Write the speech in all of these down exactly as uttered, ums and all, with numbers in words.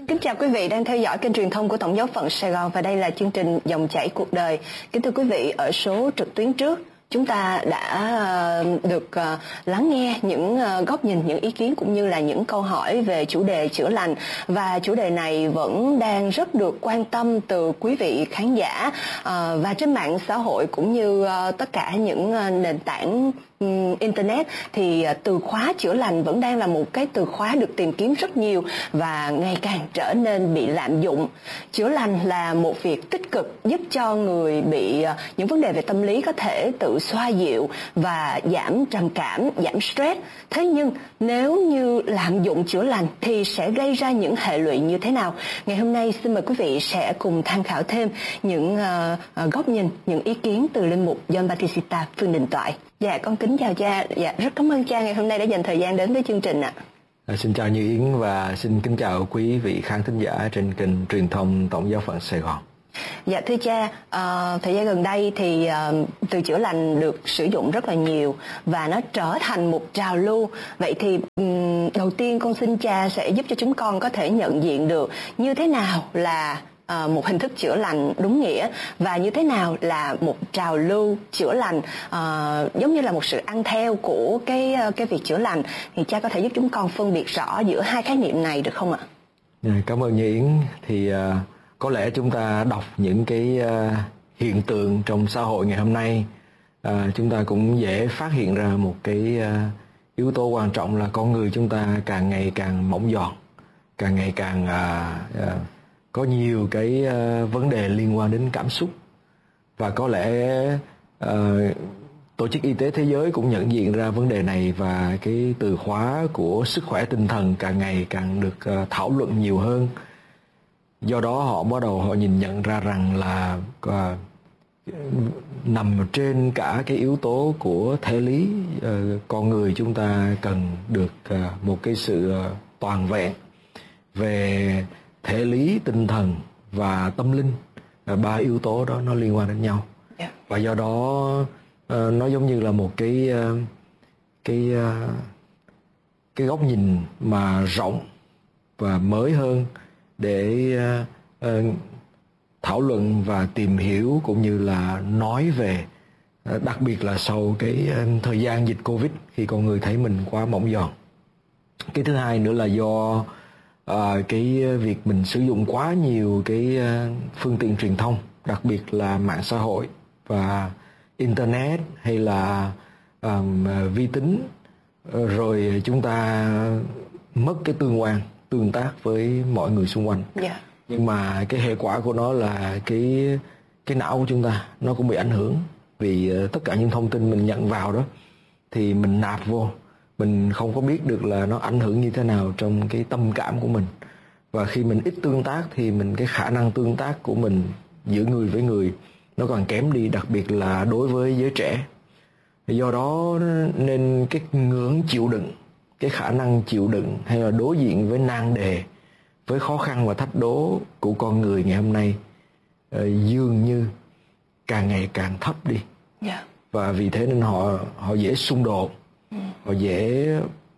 Kính chào quý vị đang theo dõi kênh truyền thông của Tổng giáo phận Sài Gòn và đây là chương trình Dòng chảy cuộc đời. Kính thưa quý vị, ở số trực tuyến trước chúng ta đã được lắng nghe những góc nhìn, những ý kiến cũng như là những câu hỏi về chủ đề chữa lành, và chủ đề này vẫn đang rất được quan tâm từ quý vị khán giả và trên mạng xã hội cũng như tất cả những nền tảng Internet thì từ khóa chữa lành vẫn đang là một cái từ khóa được tìm kiếm rất nhiều và ngày càng trở nên bị lạm dụng. Chữa lành là một việc tích cực giúp cho người bị những vấn đề về tâm lý có thể tự xoa dịu và giảm trầm cảm, giảm stress. Thế nhưng nếu như lạm dụng chữa lành thì sẽ gây ra những hệ lụy như thế nào? Ngày hôm nay xin mời quý vị sẽ cùng tham khảo thêm những uh, góc nhìn, những ý kiến từ linh mục John Batista Phương Đình Toại. Dạ, con kính chào cha. Dạ, rất cảm ơn cha ngày hôm nay đã dành thời gian đến với chương trình ạ. À, xin chào Như Yến và xin kính chào quý vị khán thính giả trên kênh truyền thông Tổng giáo phận Sài Gòn. Dạ thưa cha, uh, thời gian gần đây thì uh, từ chữa lành được sử dụng rất là nhiều và nó trở thành một trào lưu. Vậy thì um, đầu tiên con xin cha sẽ giúp cho chúng con có thể nhận diện được như thế nào là Uh, một hình thức chữa lành đúng nghĩa và như thế nào là một trào lưu chữa lành, uh, giống như là một sự ăn theo của cái uh, cái việc chữa lành, thì cha có thể giúp chúng con phân biệt rõ giữa hai khái niệm này được không ạ? Cảm ơn Như Yến. Thì uh, có lẽ chúng ta đọc những cái uh, hiện tượng trong xã hội ngày hôm nay, uh, chúng ta cũng dễ phát hiện ra một cái uh, yếu tố quan trọng là con người chúng ta càng ngày càng mỏng giòn, càng ngày càng uh, uh, có nhiều cái uh, vấn đề liên quan đến cảm xúc. Và có lẽ uh, Tổ chức Y tế Thế giới cũng nhận diện ra vấn đề này, và cái từ khóa của sức khỏe tinh thần càng ngày càng được uh, thảo luận nhiều hơn. Do đó họ bắt đầu họ nhìn nhận ra rằng là uh, nằm trên cả cái yếu tố của thể lý, uh, con người chúng ta cần được uh, một cái sự uh, toàn vẹn về thể lý, tinh thần và tâm linh. Ba yếu tố đó nó liên quan đến nhau. Yeah. Và do đó uh, nó giống như là một cái uh, cái uh, cái góc nhìn mà rộng và mới hơn để uh, uh, thảo luận và tìm hiểu cũng như là nói về, uh, đặc biệt là sau cái uh, thời gian dịch Covid, khi con người thấy mình quá mỏng giòn. Cái thứ hai nữa là do À, cái việc mình sử dụng quá nhiều cái uh, phương tiện truyền thông, đặc biệt là mạng xã hội và internet hay là um, vi tính, rồi chúng ta mất cái tương quan, tương tác với mọi người xung quanh. Yeah. Nhưng mà cái hệ quả của nó là cái cái não của chúng ta nó cũng bị ảnh hưởng, vì uh, tất cả những thông tin mình nhận vào đó thì mình nạp vô, mình không có biết được là nó ảnh hưởng như thế nào trong cái tâm cảm của mình. Và khi mình ít tương tác thì mình cái khả năng tương tác của mình giữa người với người nó còn kém đi, đặc biệt là đối với giới trẻ. Do đó nên cái ngưỡng chịu đựng, cái khả năng chịu đựng hay là đối diện với nan đề, với khó khăn và thách đố của con người ngày hôm nay uh, dường như càng ngày càng thấp đi. Yeah. Và vì thế nên họ họ dễ xung đột, họ dễ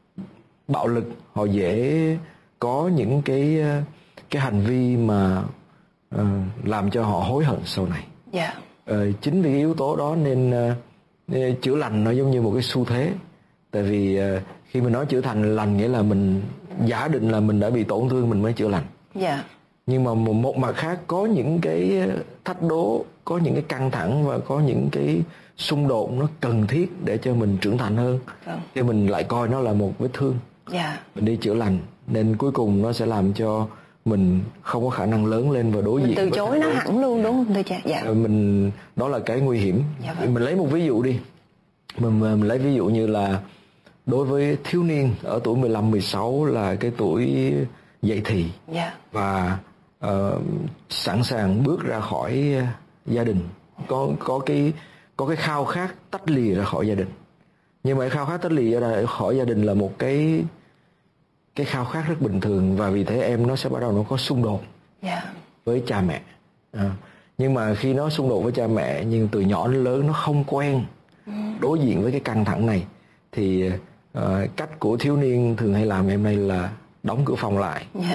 bạo lực, họ dễ có những cái cái hành vi mà uh, làm cho họ hối hận sau này. Yeah. Uh, chính vì cái yếu tố đó nên uh, chữa lành nó giống như một cái xu thế. Tại vì uh, khi mình nói chữa thành lành nghĩa là mình giả định là mình đã bị tổn thương mình mới chữa lành. Yeah. Nhưng mà một, một mặt khác có những cái thách đố, có những cái căng thẳng và có những cái xung đột nó cần thiết để cho mình trưởng thành hơn. Vâng. Thì mình lại coi nó là một vết thương. Yeah. Mình đi chữa lành nên cuối cùng nó sẽ làm cho mình không có khả năng lớn lên và đối diện. Mình từ chối nó hẳn luôn đúng không thưa cha? Dạ. Mình đó là cái nguy hiểm. Dạ vâng. Mình lấy một ví dụ đi. Mình, mình lấy ví dụ như là đối với thiếu niên ở tuổi mười lăm mười sáu là cái tuổi dậy thì. Yeah. Và uh, sẵn sàng bước ra khỏi gia đình, có có cái có cái khao khát tách lìa ra khỏi gia đình. Nhưng mà cái khao khát tách lìa ra khỏi gia đình là một cái cái khao khát rất bình thường, và vì thế em nó sẽ bắt đầu nó có xung đột. Yeah. Với cha mẹ. À, nhưng mà khi nó xung đột với cha mẹ nhưng từ nhỏ đến lớn nó không quen đối diện với cái căng thẳng này, thì uh, cách của thiếu niên thường hay làm em nay là đóng cửa phòng lại. Yeah.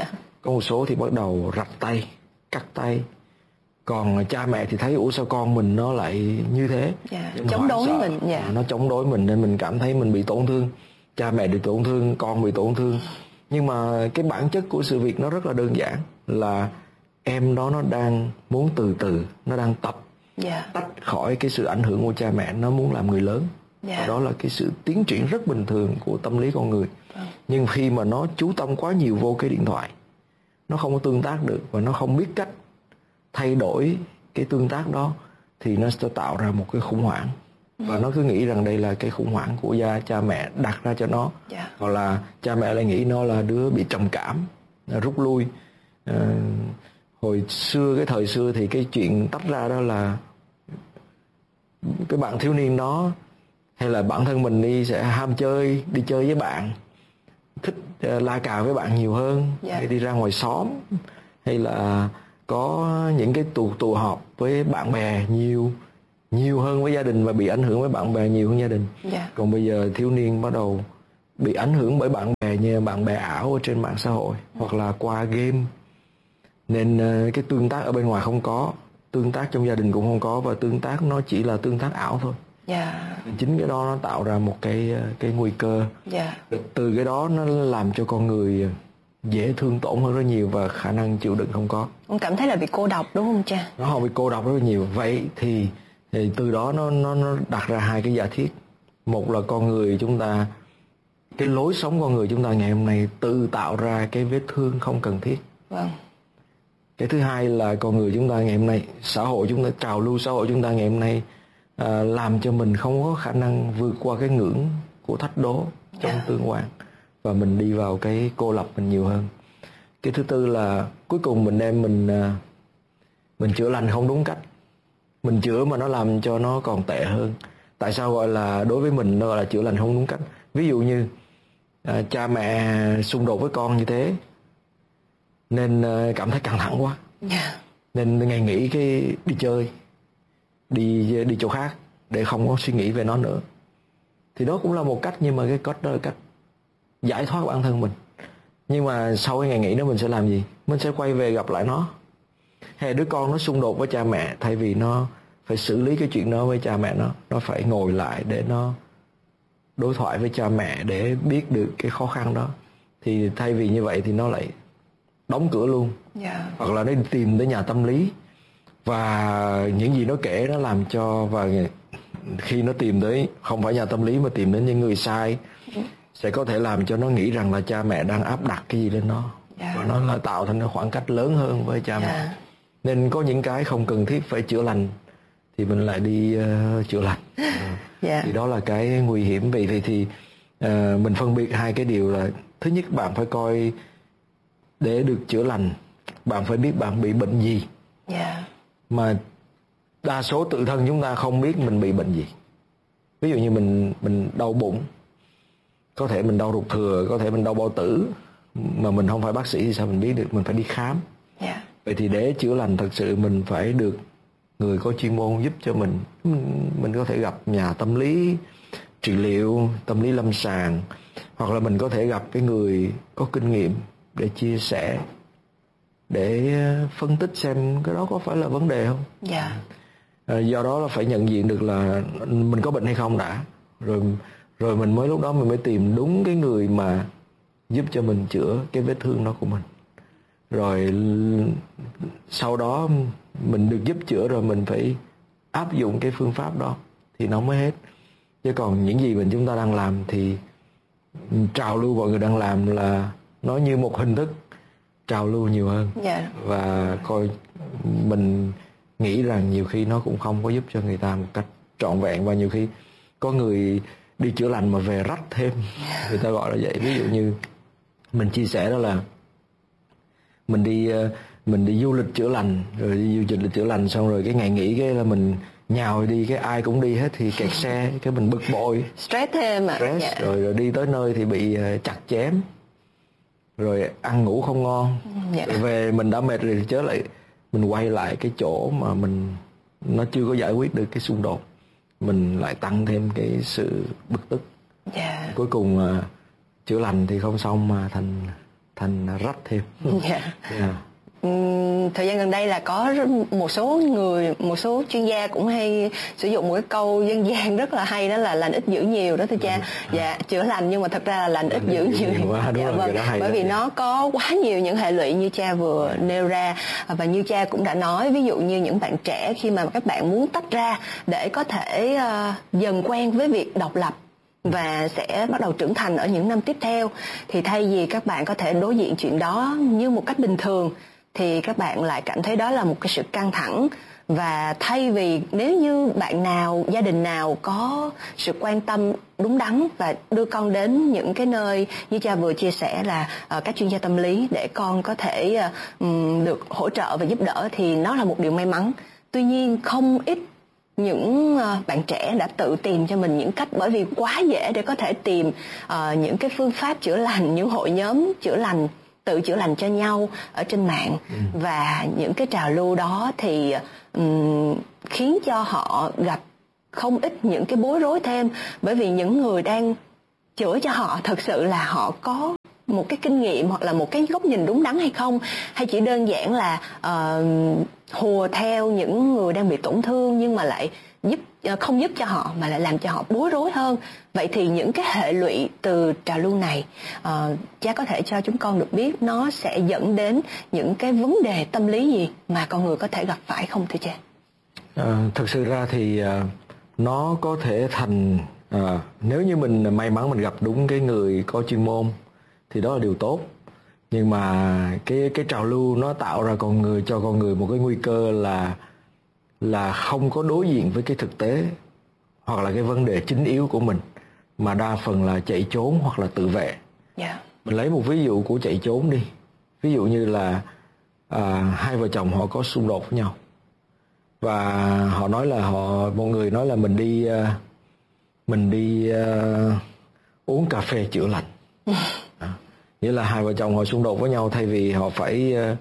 Có một số thì bắt đầu rạch tay, cắt tay. Còn cha mẹ thì thấy ủa sao con mình nó lại như thế, yeah, chống đối sợ. mình yeah. Nó chống đối mình nên mình cảm thấy mình bị tổn thương. Cha mẹ bị tổn thương, con bị tổn thương. Nhưng mà cái bản chất của sự việc nó rất là đơn giản, là em đó nó đang muốn từ từ, nó đang tập yeah. tách khỏi cái sự ảnh hưởng của cha mẹ, nó muốn làm người lớn. Yeah. Và đó là cái sự tiến triển rất bình thường của tâm lý con người. Oh. Nhưng khi mà nó chú tâm quá nhiều vô cái điện thoại, nó không có tương tác được và nó không biết cách thay đổi cái tương tác đó, thì nó sẽ tạo ra một cái khủng hoảng. Và nó cứ nghĩ rằng đây là cái khủng hoảng của gia cha mẹ đặt ra cho nó. Yeah. Hoặc là cha mẹ lại nghĩ nó là đứa bị trầm cảm, rút lui. à, Hồi xưa, cái thời xưa thì cái chuyện tách ra đó là cái bạn thiếu niên đó hay là bản thân mình đi sẽ ham chơi, đi chơi với bạn, thích uh, la cà với bạn nhiều hơn. Yeah. Hay đi ra ngoài xóm, hay là có những cái tụ tụ họp với bạn bè nhiều nhiều hơn với gia đình, và bị ảnh hưởng với bạn bè nhiều hơn gia đình. Yeah. Còn bây giờ thiếu niên bắt đầu bị ảnh hưởng bởi bạn bè như bạn bè ảo ở trên mạng xã hội, mm. hoặc là qua game. Nên uh, cái tương tác ở bên ngoài không có, tương tác trong gia đình cũng không có, và tương tác nó chỉ là tương tác ảo thôi. Yeah. Chính cái đó nó tạo ra một cái cái nguy cơ. Yeah. Từ cái đó nó làm cho con người dễ thương tổn hơn rất nhiều, và khả năng chịu đựng không có. Ông cảm thấy là bị cô độc đúng không cha? Nó không bị cô độc rất nhiều. Vậy thì, thì từ đó nó nó nó đặt ra hai cái giả thiết. Một là con người chúng ta, cái lối sống con người chúng ta ngày hôm nay tự tạo ra cái vết thương không cần thiết. Vâng. Cái thứ hai là con người chúng ta ngày hôm nay, xã hội chúng ta, trào lưu xã hội chúng ta ngày hôm nay à, làm cho mình không có khả năng vượt qua cái ngưỡng của thách đố trong yeah. tương quan, và mình đi vào cái cô lập mình nhiều hơn. Cái thứ tư là cuối cùng mình đem mình mình chữa lành không đúng cách. Mình chữa mà nó làm cho nó còn tệ hơn. Tại sao gọi là đối với mình nó gọi là chữa lành không đúng cách? Ví dụ như à, cha mẹ xung đột với con như thế, nên à, cảm thấy căng thẳng quá, yeah. nên ngày nghỉ cái đi chơi, đi đi chỗ khác để không có suy nghĩ về nó nữa. Thì đó cũng là một cách, nhưng mà cái cách đó là cách giải thoát bản thân mình. Nhưng mà sau cái ngày nghỉ đó mình sẽ làm gì? Mình sẽ quay về gặp lại nó. Hay đứa con nó xung đột với cha mẹ, thay vì nó phải xử lý cái chuyện đó với cha mẹ nó, nó phải ngồi lại để nó đối thoại với cha mẹ để biết được cái khó khăn đó. Thì thay vì như vậy thì nó lại đóng cửa luôn. Yeah. Hoặc là nó tìm tới nhà tâm lý, và những gì nó kể nó làm cho, và khi nó tìm tới không phải nhà tâm lý mà tìm đến những người sai, mm. sẽ có thể làm cho nó nghĩ rằng là cha mẹ đang áp đặt cái gì lên nó. Yeah. Và nó là tạo thành cái khoảng cách lớn hơn với cha yeah. mẹ. Nên có những cái không cần thiết phải chữa lành thì mình lại đi uh, chữa lành. Yeah. Thì đó là cái nguy hiểm. Vì thì, thì uh, mình phân biệt hai cái điều là, thứ nhất bạn phải coi để được chữa lành, bạn phải biết bạn bị bệnh gì. Yeah. Mà đa số tự thân chúng ta không biết mình bị bệnh gì. Ví dụ như mình mình đau bụng, có thể mình đau ruột thừa, có thể mình đau bao tử, mà mình không phải bác sĩ thì sao mình biết được? Mình phải đi khám. Yeah. Vậy thì để chữa lành thật sự mình phải được người có chuyên môn giúp cho mình. Mình có thể gặp nhà tâm lý trị liệu, tâm lý lâm sàng, hoặc là mình có thể gặp cái người có kinh nghiệm để chia sẻ, để phân tích xem cái đó có phải là vấn đề không. Yeah. À, do đó là phải nhận diện được là mình có bệnh hay không đã, rồi rồi mình mới lúc đó mình mới tìm đúng cái người mà giúp cho mình chữa cái vết thương đó của mình. Rồi sau đó mình được giúp chữa rồi mình phải áp dụng cái phương pháp đó thì nó mới hết. Chứ còn những gì mình chúng ta đang làm thì trào lưu mọi người đang làm là nó như một hình thức trào lưu nhiều hơn. Yeah. Và coi mình nghĩ rằng nhiều khi nó cũng không có giúp cho người ta một cách trọn vẹn, và nhiều khi có người đi chữa lành mà về rách thêm, người ta gọi là vậy. Ví dụ như mình chia sẻ đó là mình đi mình đi du lịch chữa lành, rồi đi du lịch chữa lành xong rồi cái ngày nghỉ cái là mình nhào đi, cái ai cũng đi hết thì kẹt xe, cái mình bực bội, stress thêm à. Stress, yeah. rồi, rồi đi tới nơi thì bị chặt chém, rồi ăn ngủ không ngon, yeah. rồi về mình đã mệt rồi thì chớ lại mình quay lại cái chỗ mà mình nó chưa có giải quyết được cái xung đột, mình lại tăng thêm cái sự bực tức. Yeah. Cuối cùng uh, chữa lành thì không xong mà thành thành rách thêm. Yeah. Yeah. Uhm, thời gian gần đây là có một số người, một số chuyên gia cũng hay sử dụng một cái câu dân gian rất là hay, đó là lành ít dữ nhiều đó thưa cha. Dạ, chữa lành nhưng mà thật ra là lành ít dữ nhiều. Quá, dạ, vâng. Bởi vì nó có quá nhiều những hệ lụy như cha vừa nêu ra, và như cha cũng đã nói, ví dụ như những bạn trẻ khi mà các bạn muốn tách ra để có thể uh, dần quen với việc độc lập và sẽ bắt đầu trưởng thành ở những năm tiếp theo, thì thay vì các bạn có thể đối diện chuyện đó như một cách bình thường thì các bạn lại cảm thấy đó là một cái sự căng thẳng. Và thay vì, nếu như bạn nào, gia đình nào có sự quan tâm đúng đắn và đưa con đến những cái nơi như cha vừa chia sẻ là uh, các chuyên gia tâm lý để con có thể uh, um, được hỗ trợ và giúp đỡ, thì nó là một điều may mắn. Tuy nhiên không ít những uh, bạn trẻ đã tự tìm cho mình những cách, bởi vì quá dễ để có thể tìm uh, những cái phương pháp chữa lành, những hội nhóm chữa lành, tự chữa lành cho nhau ở trên mạng. Ừ. Và những cái trào lưu đó thì um, khiến cho họ gặp không ít những cái bối rối thêm, bởi vì những người đang chữa cho họ thực sự là họ có một cái kinh nghiệm hoặc là một cái góc nhìn đúng đắn hay không, hay chỉ đơn giản là uh, hùa theo những người đang bị tổn thương nhưng mà lại giúp không giúp cho họ mà lại làm cho họ bối rối hơn. Vậy thì những cái hệ lụy từ trào lưu này, uh, cha có thể cho chúng con được biết nó sẽ dẫn đến những cái vấn đề tâm lý gì mà con người có thể gặp phải không thưa cha? À, thực sự ra thì uh, nó có thể thành uh, nếu như mình may mắn mình gặp đúng cái người có chuyên môn thì đó là điều tốt. Nhưng mà cái cái trào lưu nó tạo ra con người, cho con người một cái nguy cơ là là không có đối diện với cái thực tế hoặc là cái vấn đề chính yếu của mình, mà đa phần là chạy trốn hoặc là tự vệ. Yeah. Mình lấy một ví dụ của chạy trốn đi. Ví dụ như là à, hai vợ chồng họ có xung đột với nhau và họ nói là họ một người nói là mình đi uh, mình đi uh, uống cà phê chữa lành. À, nghĩa là hai vợ chồng họ xung đột với nhau, thay vì họ phải uh,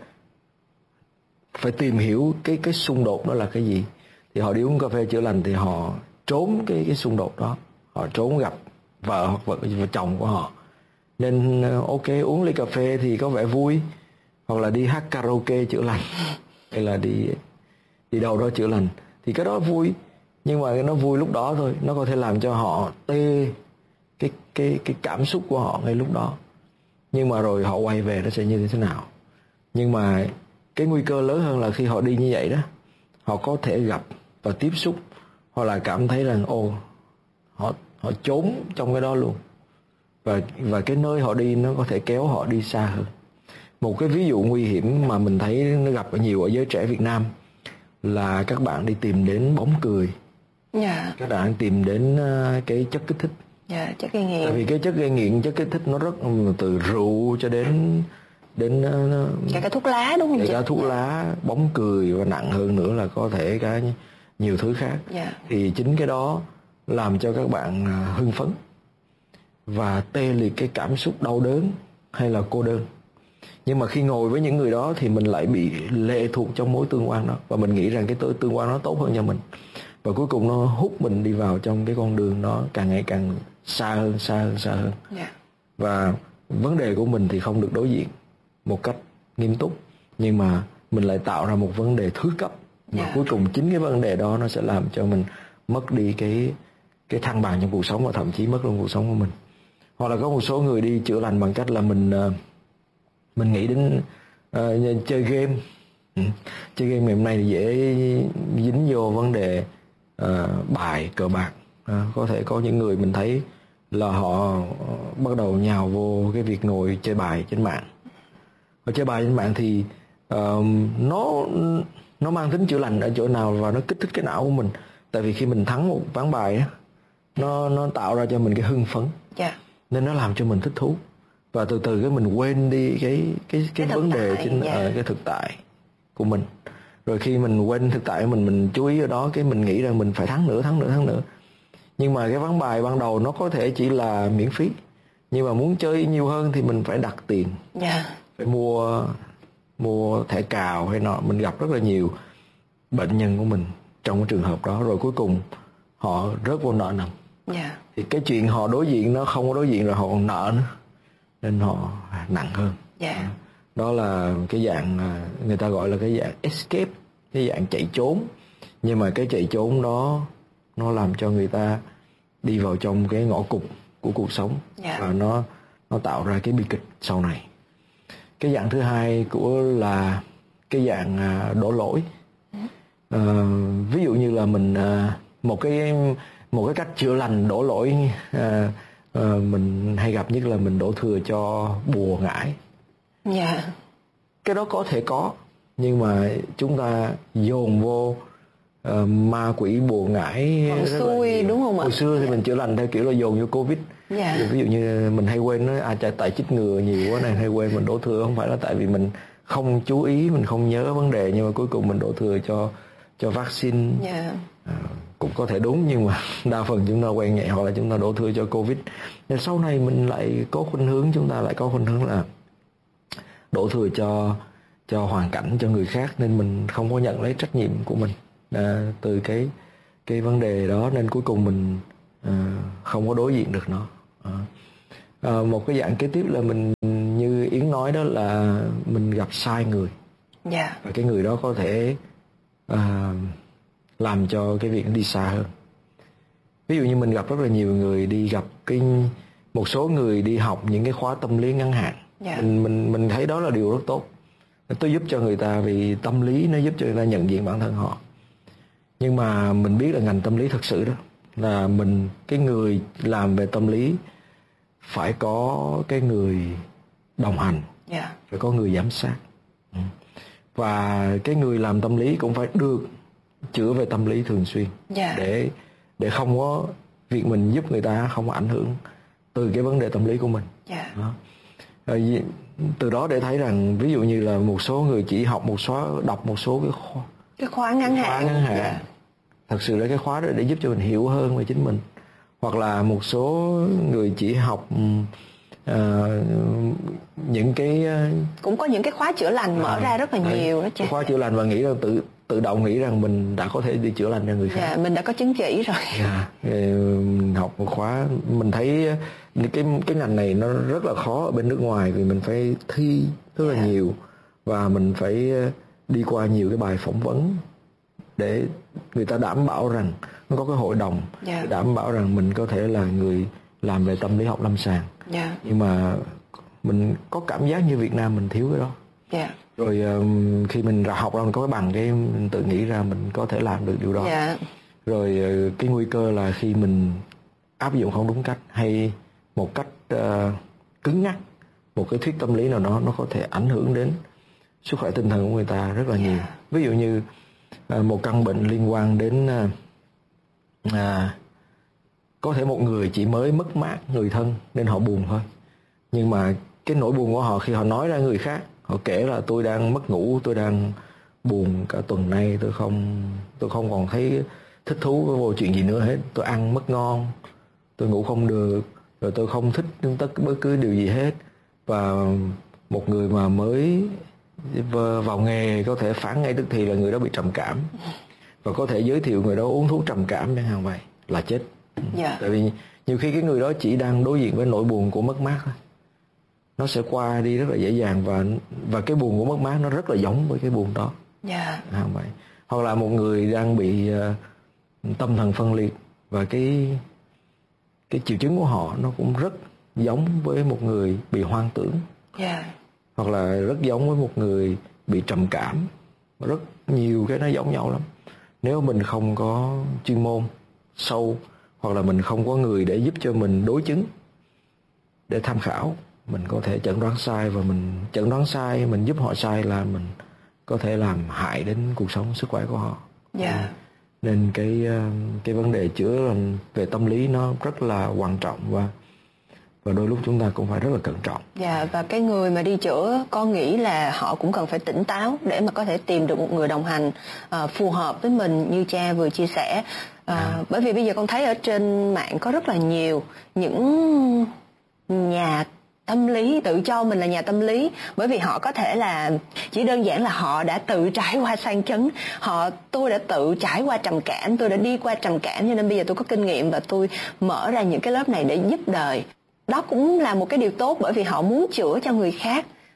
phải tìm hiểu cái cái xung đột đó là cái gì, thì họ đi uống cà phê chữa lành thì họ trốn cái cái xung đột đó, họ trốn gặp vợ hoặc vợ, vợ chồng của họ. Nên ok, uống ly cà phê thì có vẻ vui, hoặc là đi hát karaoke chữa lành, hay là đi đi đâu đó chữa lành, thì cái đó vui. Nhưng mà nó vui lúc đó thôi, nó có thể làm cho họ tê cái cái cái cảm xúc của họ ngay lúc đó. Nhưng mà rồi họ quay về nó sẽ như thế nào? Nhưng mà cái nguy cơ lớn hơn là khi họ đi như vậy đó, họ có thể gặp và tiếp xúc, hoặc là cảm thấy rằng ồ, họ họ trốn trong cái đó luôn, và và cái nơi họ đi nó có thể kéo họ đi xa hơn. Một cái ví dụ nguy hiểm mà mình thấy nó gặp nhiều ở giới trẻ Việt Nam là các bạn đi tìm đến bóng cười. Yeah. Các bạn tìm đến cái chất kích thích. Yeah, chất gây nghiện. Tại vì cái chất gây nghiện, chất kích thích nó rất, từ rượu cho đến đến cả cái thuốc lá, đúng không? Cả, cả thuốc lá, bóng cười, và nặng hơn nữa là có thể cả nhiều thứ khác. Yeah. Thì chính cái đó làm cho các bạn hưng phấn và tê liệt cái cảm xúc đau đớn hay là cô đơn. Nhưng mà khi ngồi với những người đó thì mình lại bị lệ thuộc trong mối tương quan đó, và mình nghĩ rằng cái tương quan nó tốt hơn cho mình, và cuối cùng nó hút mình đi vào trong cái con đường đó càng ngày càng xa hơn, xa hơn, xa hơn. Yeah. Và vấn đề của mình thì không được đối diện một cách nghiêm túc, nhưng mà mình lại tạo ra một vấn đề thứ cấp, mà yeah. cuối cùng chính cái vấn đề đó nó sẽ làm cho mình mất đi cái cái thăng bằng trong cuộc sống, và thậm chí mất luôn cuộc sống của mình. Hoặc là có một số người đi chữa lành bằng cách là mình mình nghĩ đến uh, chơi game. Ừ. Chơi game ngày hôm nay thì dễ dính vô vấn đề uh, bài, cờ bạc. Uh, có thể có những người mình thấy là họ uh, bắt đầu nhào vô cái việc ngồi chơi bài trên mạng. Và chơi bài trên mạng thì uh, nó nó mang tính chữa lành ở chỗ nào, và nó kích thích cái não của mình. Tại vì khi mình thắng một ván bài á, nó nó tạo ra cho mình cái hưng phấn. Yeah. Nên nó làm cho mình thích thú, và từ từ cái mình quên đi cái cái cái, cái vấn đề chính yeah. ở cái thực tại của mình. Rồi khi mình quên thực tại của mình, mình chú ý ở đó, cái mình nghĩ rằng mình phải thắng nữa, thắng nữa, thắng nữa. Nhưng mà cái ván bài ban đầu nó có thể chỉ là miễn phí, nhưng mà muốn chơi nhiều hơn thì mình phải đặt tiền. Yeah. Phải mua mua thẻ cào hay nọ. Mình gặp rất là nhiều bệnh nhân của mình trong cái trường hợp đó, rồi cuối cùng họ rớt vô nợ nần. Yeah. Thì cái chuyện họ đối diện nó không có đối diện, rồi họ còn nợ nữa, nên họ nặng hơn. Yeah. Đó là cái dạng người ta gọi là cái dạng escape, cái dạng chạy trốn. Nhưng mà cái chạy trốn đó nó làm cho người ta đi vào trong cái ngõ cụt của cuộc sống. Yeah. Và nó nó tạo ra cái bi kịch sau này. Cái dạng thứ hai của là cái dạng đổ lỗi. À, ví dụ như là mình một cái một cái cách chữa lành đổ lỗi à, à, mình hay gặp nhất là mình đổ thừa cho bùa ngải. Yeah. Cái đó có thể có, nhưng mà chúng ta dồn vô uh, ma quỷ bùa ngải còn xui đúng không ạ? Hồi xưa thì mình chữa lành theo kiểu là dồn vô Covid. Yeah. Ví dụ như mình hay quên nói à tại chích ngừa nhiều quá này, hay quên mình đổ thừa, không phải là tại vì mình không chú ý, mình không nhớ vấn đề, nhưng mà cuối cùng mình đổ thừa cho cho vaccine. Yeah. À, cũng có thể đúng, nhưng mà đa phần chúng ta quen nhẹ hoặc là chúng ta đổ thừa cho Covid. Nên sau này mình lại có khuynh hướng, chúng ta lại có khuynh hướng là đổ thừa cho cho hoàn cảnh, cho người khác, nên mình không có nhận lấy trách nhiệm của mình à, từ cái cái vấn đề đó, nên cuối cùng mình à, không có đối diện được nó. À, à, một cái dạng kế tiếp là mình, như Yến nói đó, là mình gặp sai người. Yeah. Và cái người đó có thể à, làm cho cái việc nó đi xa hơn. Ví dụ như mình gặp rất là nhiều người đi gặp cái một số người đi học những cái khóa tâm lý ngắn hạn. Yeah. Mình mình mình thấy đó là điều rất tốt. Nó giúp cho người ta, vì tâm lý nó giúp cho người ta nhận diện bản thân họ. Nhưng mà mình biết là ngành tâm lý thật sự đó là mình, cái người làm về tâm lý phải có cái người đồng hành. Yeah. Phải có người giám sát. Và cái người làm tâm lý cũng phải được chữa về tâm lý thường xuyên. Yeah. để để không có việc mình giúp người ta không có ảnh hưởng từ cái vấn đề tâm lý của mình. Yeah. Đó. Rồi, từ đó để thấy rằng ví dụ như là một số người chỉ học một số đọc một số cái khóa cái khóa ngắn hạn, khóa ngắn hạn. Yeah. Thật sự là cái khóa đó để giúp cho mình hiểu hơn về chính mình. Hoặc là một số người chỉ học uh, những cái uh, cũng có những cái khóa chữa lành mở à, ra rất là đấy, nhiều đó chị. Khóa chữa lành và nghĩ là tự tự động nghĩ rằng mình đã có thể đi chữa lành cho người khác. Yeah, mình đã có chứng chỉ rồi. Yeah. Mình học một khóa, mình thấy cái cái ngành này nó rất là khó ở bên nước ngoài, vì mình phải thi rất là yeah. nhiều, và mình phải đi qua nhiều cái bài phỏng vấn để người ta đảm bảo rằng nó có cái hội đồng yeah. đảm bảo rằng mình có thể là người làm về tâm lý học lâm sàng. Yeah. Nhưng mà mình có cảm giác như Việt Nam mình thiếu cái đó. Yeah. Rồi um, khi mình ra học ra mình có cái bằng, cái mình tự nghĩ ra mình có thể làm được điều đó. Yeah. Rồi uh, cái nguy cơ là khi mình áp dụng không đúng cách, hay một cách uh, cứng nhắc một cái thuyết tâm lý nào đó, nó có thể ảnh hưởng đến sức khỏe tinh thần của người ta rất là yeah. nhiều. Ví dụ như uh, một căn bệnh liên quan đến uh, uh, có thể một người chỉ mới mất mát người thân nên họ buồn thôi, nhưng mà cái nỗi buồn của họ khi họ nói ra người khác, họ kể là tôi đang mất ngủ, tôi đang buồn cả tuần nay, tôi không tôi không còn thấy thích thú với vô chuyện gì nữa hết, tôi ăn mất ngon, tôi ngủ không được, rồi tôi không thích tất bất cứ điều gì hết. Và một người mà mới vào nghề có thể phán ngay tức thì là người đó bị trầm cảm, và có thể giới thiệu người đó uống thuốc trầm cảm chẳng hạn, vậy là chết. Yeah. Tại vì nhiều khi cái người đó chỉ đang đối diện với nỗi buồn của mất mát thôi, nó sẽ qua đi rất là dễ dàng, và và cái buồn của mất mát nó rất là giống với cái buồn đó. Yeah. À, vậy. Hoặc là một người đang bị uh, tâm thần phân liệt, và cái cái triệu chứng của họ nó cũng rất giống với một người bị hoang tưởng. Yeah. Hoặc là rất giống với một người bị trầm cảm, rất nhiều cái nó giống nhau lắm. Nếu mình không có chuyên môn sâu, hoặc là mình không có người để giúp cho mình đối chứng, để tham khảo, mình có thể chẩn đoán sai, và mình chẩn đoán sai, mình giúp họ sai là mình có thể làm hại đến cuộc sống, sức khỏe của họ. Yeah. Nên cái cái vấn đề chữa về tâm lý nó rất là quan trọng, và và đôi lúc chúng ta cũng phải rất là cẩn trọng. Dạ, yeah, và cái người mà đi chữa, con nghĩ là họ cũng cần phải tỉnh táo để mà có thể tìm được một người đồng hành uh, phù hợp với mình, như cha vừa chia sẻ. Uh, à. Bởi vì bây giờ con thấy ở trên mạng có rất là nhiều những nhà tâm lý tự cho mình là nhà tâm lý, bởi vì họ có thể là chỉ đơn giản là họ đã tự trải qua sang chấn, họ tôi đã tự trải qua trầm cảm, tôi đã đi qua trầm cảm, cho nên bây giờ tôi có kinh nghiệm và tôi mở ra những cái lớp này để giúp đời. Đó cũng là một cái điều tốt, bởi vì họ muốn chữa cho người khác,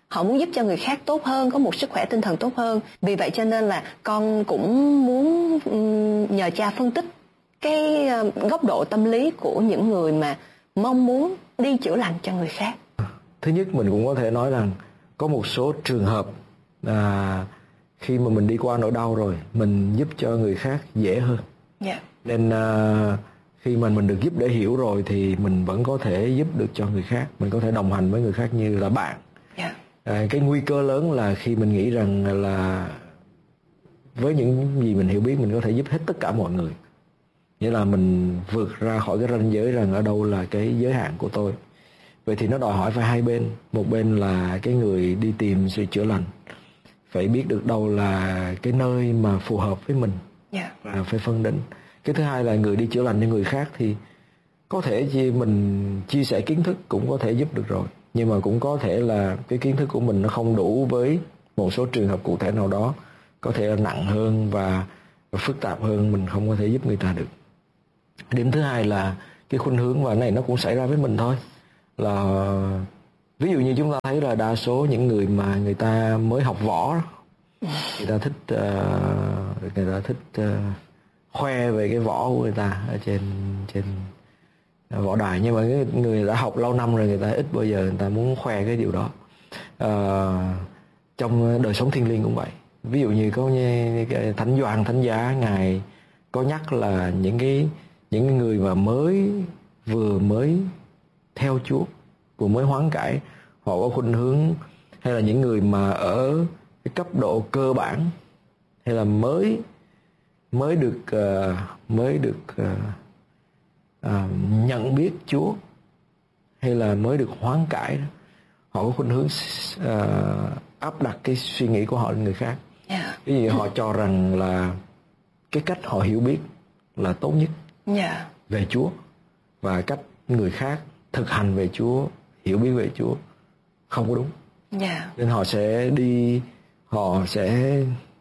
họ muốn giúp cho người khác tốt hơn, có một sức khỏe tinh thần tốt hơn. Vì vậy cho nên là con cũng muốn nhờ cha phân tích cái góc độ tâm lý của những người mà mong muốn đi chữa lành cho người khác. Thứ nhất, mình cũng có thể nói rằng có một số trường hợp à, khi mà mình đi qua nỗi đau rồi, mình giúp cho người khác dễ hơn. Yeah. Nên à, khi mà mình được giúp để hiểu rồi thì mình vẫn có thể giúp được cho người khác. Mình có thể đồng hành với người khác như là bạn. Yeah. À, cái nguy cơ lớn là khi mình nghĩ rằng là với những gì mình hiểu biết mình có thể giúp hết tất cả mọi người. Nghĩa là mình vượt ra khỏi cái ranh giới rằng ở đâu là cái giới hạn của tôi. Vậy thì nó đòi hỏi phải hai bên. Một bên là cái người đi tìm sự chữa lành phải biết được đâu là cái nơi mà phù hợp với mình. Yeah. Và phải phân định. Cái thứ hai là người đi chữa lành cho người khác thì có thể chỉ mình chia sẻ kiến thức cũng có thể giúp được rồi. Nhưng mà cũng có thể là cái kiến thức của mình nó không đủ với một số trường hợp cụ thể nào đó. Có thể là nặng hơn và, và phức tạp hơn, mình không có thể giúp người ta được. Điểm thứ hai là cái khuynh hướng, và này nó cũng xảy ra với mình thôi, là ví dụ như chúng ta thấy là đa số những người mà người ta mới học võ, người ta thích uh, người ta thích uh, khoe về cái võ của người ta ở trên trên võ đài, nhưng mà cái người đã học lâu năm rồi người ta ít bao giờ người ta muốn khoe cái điều đó. Uh, trong đời sống thiêng liêng cũng vậy. Ví dụ như có như Thánh Gioan Thánh Giá, ngài có nhắc là những cái những người mà mới vừa mới theo Chúa, vừa mới hoán cải, họ có khuynh hướng, hay là những người mà ở cái cấp độ cơ bản, hay là mới mới được uh, mới được uh, uh, nhận biết Chúa, hay là mới được hoán cải, họ có khuynh hướng uh, áp đặt cái suy nghĩ của họ lên người khác. Yeah. Cái gì họ cho rằng là cái cách họ hiểu biết là tốt nhất. Yeah. Về Chúa, và cách người khác thực hành về Chúa, hiểu biết về Chúa không có đúng. Yeah. Nên họ sẽ đi, họ sẽ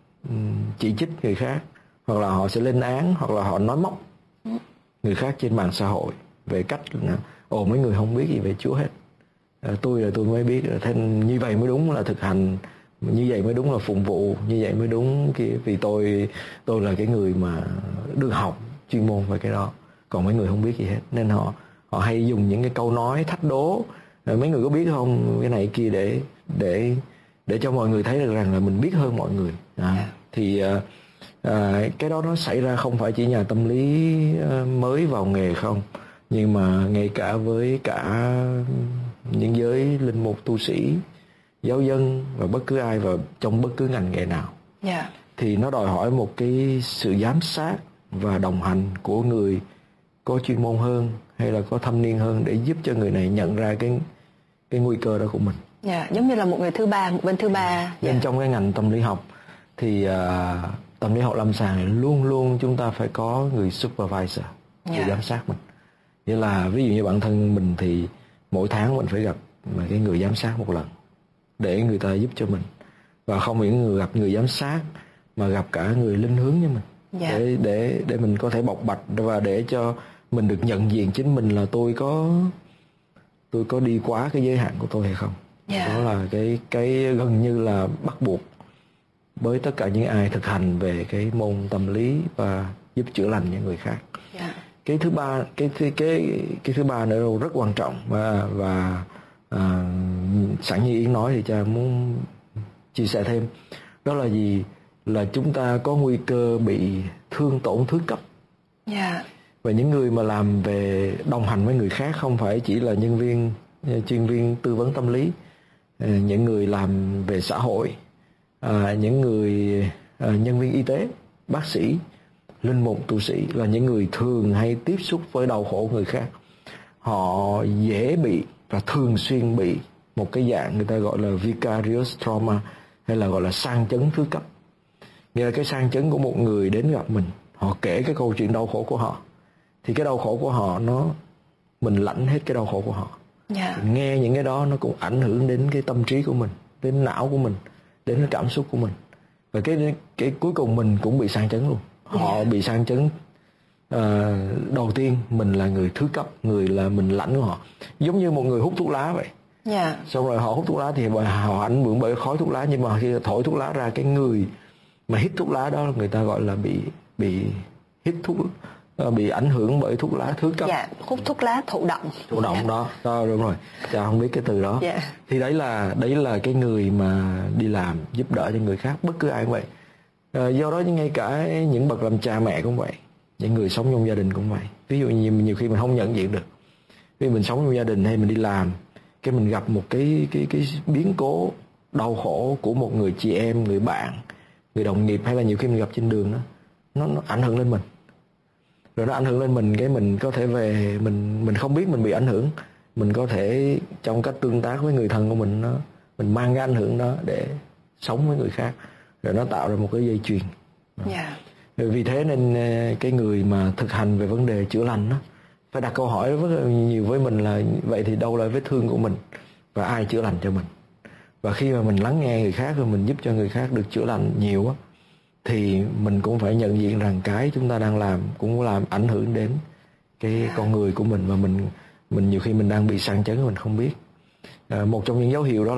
chỉ trích người khác, hoặc là họ sẽ lên án, hoặc là họ nói móc người khác trên mạng xã hội về cách là ồ mấy người không biết gì về Chúa hết, à, tôi là tôi mới biết, thế như vậy mới đúng là thực hành, như vậy mới đúng là phụng vụ, như vậy mới đúng kia, vì tôi tôi là cái người mà được học chuyên môn về cái đó, còn mấy người không biết gì hết. Nên họ họ hay dùng những cái câu nói thách đố, mấy người có biết không, cái này kia, để để để cho mọi người thấy được rằng là mình biết hơn mọi người. À, thì à, à, cái đó nó xảy ra không phải chỉ nhà tâm lý mới vào nghề không, nhưng mà ngay cả với cả những giới linh mục, tu sĩ, giáo dân và bất cứ ai, và trong bất cứ ngành nghề nào. Yeah. Thì nó đòi hỏi một cái sự giám sát và đồng hành của người có chuyên môn hơn, hay là có thâm niên hơn, để giúp cho người này nhận ra cái cái nguy cơ đó của mình. Yeah, giống như là một người thứ ba, một bên thứ ba. Nên yeah. Trong cái ngành tâm lý học thì uh, tâm lý học lâm sàng này luôn luôn chúng ta phải có người supervisor, người yeah. giám sát mình. Nghĩa là ví dụ như bản thân mình thì mỗi tháng mình phải gặp mà cái người giám sát một lần, để người ta giúp cho mình, và không những người gặp người giám sát mà gặp cả người linh hướng cho mình. Yeah. để để để mình có thể bộc bạch, và để cho mình được nhận diện chính mình là tôi có tôi có đi quá cái giới hạn của tôi hay không. Yeah. Đó là cái cái gần như là bắt buộc với tất cả những ai thực hành về cái môn tâm lý và giúp chữa lành những người khác. Yeah. Cái thứ ba, cái cái cái cái thứ ba nữa rất quan trọng, và và à, sẵn như Yến nói thì cha muốn chia sẻ thêm, đó là gì? Là chúng ta có nguy cơ bị thương tổn thứ cấp. Yeah. Và những người mà làm về đồng hành với người khác không phải chỉ là nhân viên, chuyên viên tư vấn tâm lý, những người làm về xã hội, những người nhân viên y tế, bác sĩ, linh mục, tu sĩ, là những người thường hay tiếp xúc với đau khổ người khác. Họ dễ bị và thường xuyên bị một cái dạng người ta gọi là vicarious trauma, hay là gọi là sang chấn thứ cấp. Nghĩa là cái sang chấn của một người đến gặp mình, họ kể cái câu chuyện đau khổ của họ, thì cái đau khổ của họ nó mình lãnh hết cái đau khổ của họ. Yeah. Mình nghe những cái đó nó cũng ảnh hưởng đến cái tâm trí của mình, đến não của mình, đến cái cảm xúc của mình, và cái cái cuối cùng mình cũng bị sang chấn luôn. Họ yeah. bị sang chấn. Uh, đầu tiên mình là người thứ cấp, người là mình lãnh của họ, giống như một người hút thuốc lá vậy. Dạ. Xong rồi họ hút thuốc lá thì họ ảnh hưởng bởi khói thuốc lá, nhưng mà khi thổi thuốc lá ra, cái người mà hít thuốc lá đó người ta gọi là bị bị hít thuốc bị ảnh hưởng bởi thuốc lá thứ cấp. Dạ, hút thuốc lá thụ động. Thụ động. Dạ. Đó, đó đúng rồi. Cha không biết cái từ đó. Dạ. Thì đấy là đấy là cái người mà đi làm giúp đỡ cho người khác, bất cứ ai cũng vậy. À, do đó ngay cả những bậc làm cha mẹ cũng vậy, những người sống trong gia đình cũng vậy. Ví dụ như nhiều khi mình không nhận diện được, vì mình sống trong gia đình hay mình đi làm, cái mình gặp một cái cái cái biến cố đau khổ của một người chị em, người bạn, người đồng nghiệp, hay là nhiều khi mình gặp trên đường đó, nó nó ảnh hưởng lên mình. Rồi nó ảnh hưởng lên mình, cái mình có thể về mình mình không biết mình bị ảnh hưởng, mình có thể trong cách tương tác với người thân của mình, nó mình mang cái ảnh hưởng đó để sống với người khác, rồi nó tạo ra một cái dây chuyền. Yeah. Vì thế nên cái người mà thực hành về vấn đề chữa lành đó phải đặt câu hỏi rất nhiều với mình là vậy thì đâu là vết thương của mình và ai chữa lành cho mình. Và khi mà mình lắng nghe người khác rồi mình giúp cho người khác được chữa lành nhiều á, thì mình cũng phải nhận diện rằng cái chúng ta đang làm cũng làm ảnh hưởng đến cái con người của mình, và mình mình nhiều khi mình đang bị sang chấn mình không biết. À, một trong những dấu hiệu đó